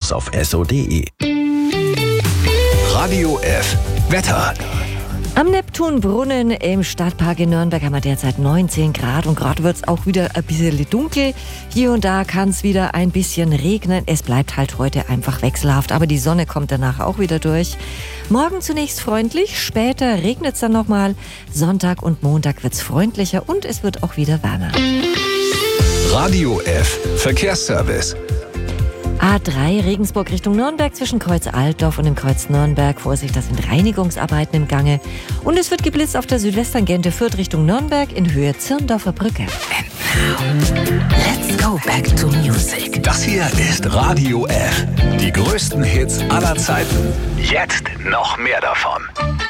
Infos auf so.de. Radio F. Wetter. Am Neptunbrunnen im Stadtpark in Nürnberg haben wir derzeit 19 Grad und gerade wird es auch wieder ein bisschen dunkel. Hier und da kann es wieder ein bisschen regnen. Es bleibt halt heute einfach wechselhaft, aber die Sonne kommt danach auch wieder durch. Morgen zunächst freundlich, später regnet es dann nochmal. Sonntag und Montag wird es freundlicher und es wird auch wieder wärmer. Radio F. Verkehrsservice. A3 Regensburg Richtung Nürnberg zwischen Kreuz Altdorf und dem Kreuz Nürnberg. Vorsicht, da sind Reinigungsarbeiten im Gange. Und es wird geblitzt auf der Südwesttangente Fürth Richtung Nürnberg in Höhe Zirndorfer Brücke. And now, let's go back to music. Das hier ist Radio F. Die größten Hits aller Zeiten. Jetzt noch mehr davon.